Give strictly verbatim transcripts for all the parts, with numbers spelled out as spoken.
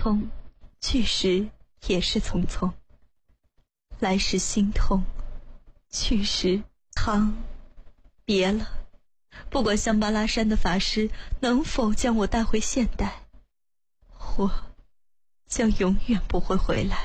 匆，去时也是匆匆。来时心痛，去时汤别了。不管香巴拉山的法师能否将我带回现代，我将永远不会回来。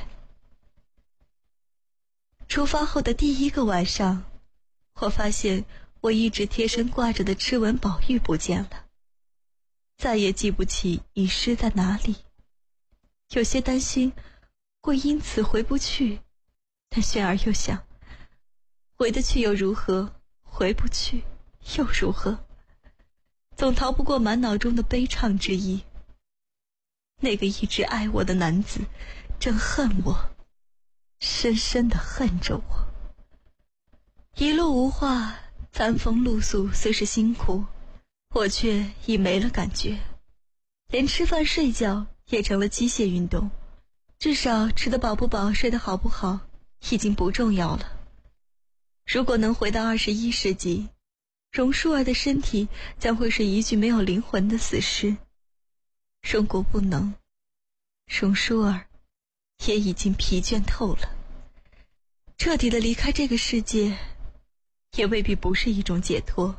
出发后的第一个晚上，我发现我一直贴身挂着的螭吻宝玉不见了，再也记不起遗失在哪里。有些担心会因此回不去，但轩儿又想，回得去又如何，回不去又如何，总逃不过满脑中的悲怆之意。那个一直爱我的男子正恨我，深深地恨着我。一路无话，餐风露宿虽是辛苦，我却已没了感觉，连吃饭睡觉也成了机械运动。至少吃得饱不饱，睡得好不好，已经不重要了。如果能回到二十一世纪，榕树儿的身体将会是一具没有灵魂的死尸。如果不能，榕树儿也已经疲倦透了，彻底的离开这个世界，也未必不是一种解脱。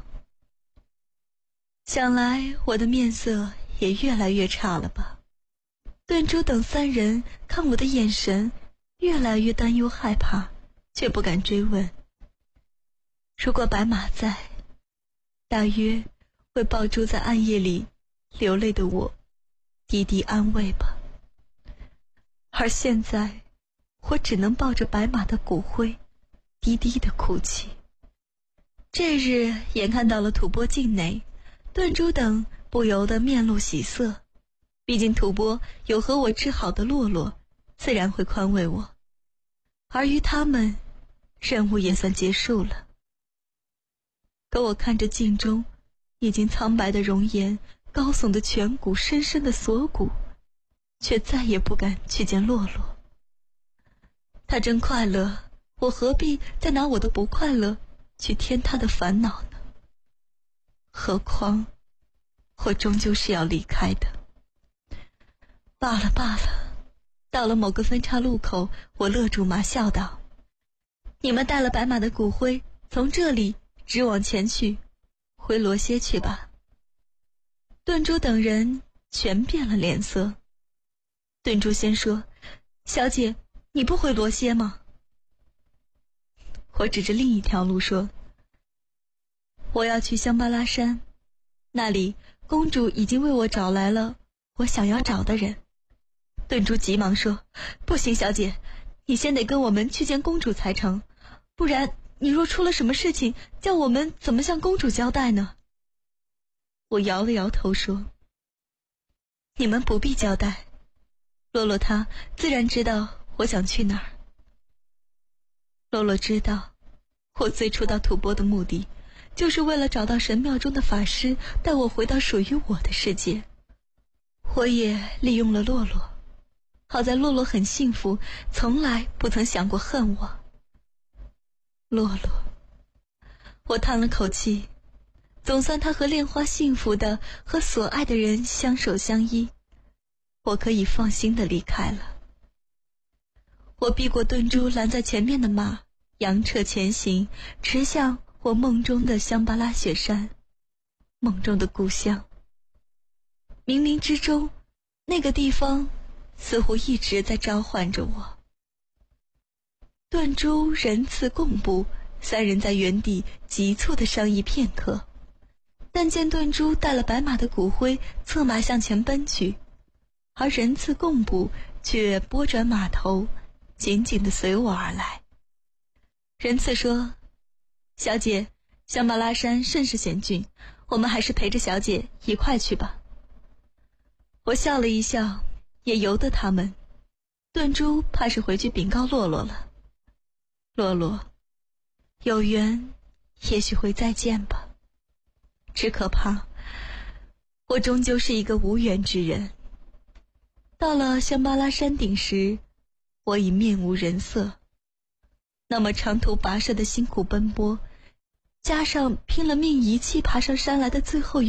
想来我的面色也越来越差了吧。段珠等三人看我的眼神越来越担忧害怕，却不敢追问。如果白马在，大约会抱住在暗夜里流泪的我，低低安慰吧。而现在，我只能抱着白马的骨灰，低低的哭泣。这日眼看到了吐蕃境内，段珠等不由得面露喜色。毕竟吐蕃有和我治好的洛洛，自然会宽慰我。而于他们，任务也算结束了。可我看着镜中已经苍白的容颜，高耸的颧骨，深深的锁骨，却再也不敢去见洛洛。他真快乐，我何必再拿我的不快乐去添他的烦恼呢？何况我终究是要离开的。罢了罢了，到了某个分岔路口，我勒住马笑道：你们带了白马的骨灰，从这里直往前去，回罗歇去吧。顿珠等人全变了脸色。顿珠先说：小姐，你不回罗歇吗？我指着另一条路说：我要去香巴拉山，那里公主已经为我找来了我想要找的人。顿珠急忙说：不行，小姐，你先得跟我们去见公主才成，不然你若出了什么事情，叫我们怎么向公主交代呢？我摇了摇头说：你们不必交代，洛洛她自然知道我想去哪儿。洛洛知道我最初到吐蕃的目的，就是为了找到神庙中的法师，带我回到属于我的世界。我也利用了洛洛，好在洛洛很幸福，从来不曾想过恨我。洛洛，我叹了口气，总算他和恋花幸福的和所爱的人相守相依，我可以放心的离开了。我避过顿珠拦在前面的马，扬彻前行，直向我梦中的香巴拉雪山，梦中的故乡。冥冥之中，那个地方似乎一直在召唤着我。段珠、仁次、贡布三人在原地急促地商议片刻，但见段珠带了白马的骨灰，策马向前奔去，而仁次、贡布却拨转马头，紧紧地随我而来。仁次说：小姐，香巴拉山甚是险峻，我们还是陪着小姐一块去吧。我笑了一笑，也由得他们。段珠怕是回去禀告洛洛了。洛洛，有缘也许会再见吧，只可怕我终究是一个无缘之人。到了香巴拉山顶时，我已面无人色。那么长途跋涉的辛苦奔波，加上拼了命一气爬上山来的最后